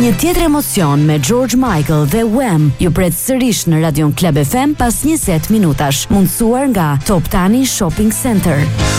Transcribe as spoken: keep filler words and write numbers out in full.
Një tjetër emocion me George Michael dhe Wham ju pret sërish në Radion Club F M pas njëzet minutash, mundësuar nga Top Tani Shopping Center.